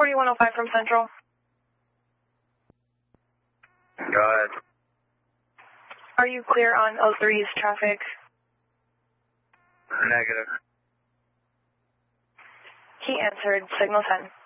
4105 from Central. Go ahead. Are you clear on 03's traffic? Negative. He answered, signal 10.